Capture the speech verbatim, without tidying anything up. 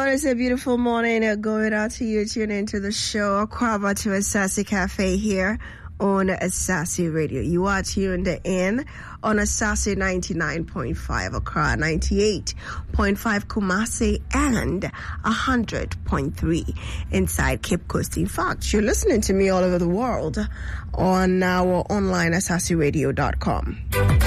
It's a beautiful morning. Uh, going out to you, tune into the show. Aquaba to Asasi Cafe here on Asasi Radio. You are tuned in on Asasi ninety-nine point five Accra, ninety-eight point five Kumasi, and one hundred point three inside Cape Coast. In fact, you're listening to me all over the world on our online asasi radio dot com.